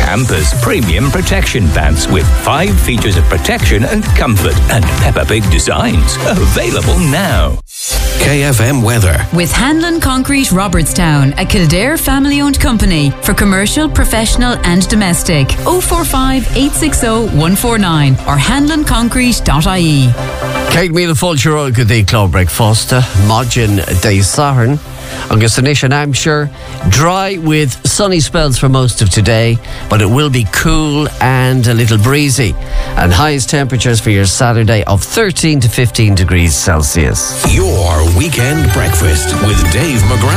Campus Premium Protection Pants with 5 features of protection and comfort and Peppa Pig designs. Available now. KFM weather. With Hanlon Concrete Robertstown, a Kildare family-owned company for commercial, professional and domestic. 045 860 149 or hanlonconcrete.ie. Céad míle fáilte go dtí clóbreac fásta, Modin dé Saharan. Agus inis an Hampshire, dry with sunny spells for most of today, but it will be cool and a little breezy. And highest temperatures for your Saturday of 13 to 15 degrees Celsius. Your weekend breakfast with Dave McGrath.